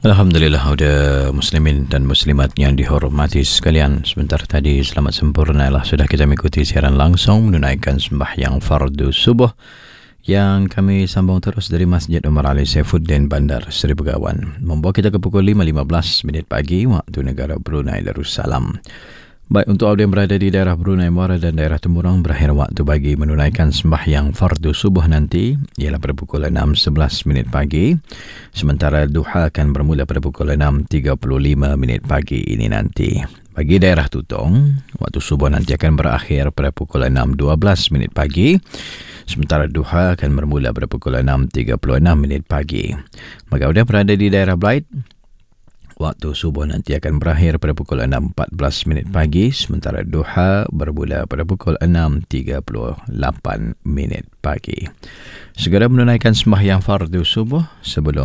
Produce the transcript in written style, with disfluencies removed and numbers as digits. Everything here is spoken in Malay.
Alhamdulillah, udah muslimin dan muslimat yang dihormati sekalian. Sebentar tadi selamat sempurna lah sudah kita mengikuti siaran langsung menunaikan sembahyang fardu subuh yang kami sambung terus dari Masjid Umar Ali Saifuddin Bandar Seri Begawan. Membawa kita ke pukul 5.15 minit pagi waktu negara Brunei Darussalam. Baik, untuk audio yang berada di daerah Brunei Muara dan daerah Temurong, berakhir waktu bagi menunaikan sembahyang fardu subuh nanti ialah pada pukul 6.11 minit pagi. Sementara duha akan bermula pada pukul 6.35 minit pagi ini nanti. Bagi daerah Tutong, waktu subuh nanti akan berakhir pada pukul 6.12 minit pagi. Sementara duha akan bermula pada pukul 6.36 minit pagi. Bagi audio yang berada di daerah Blight, waktu subuh nanti akan berakhir pada pukul 6.14 minit pagi, sementara duha bermula pada pukul 6.38 minit pagi. Segera menunaikan sembahyang fardu subuh sebelum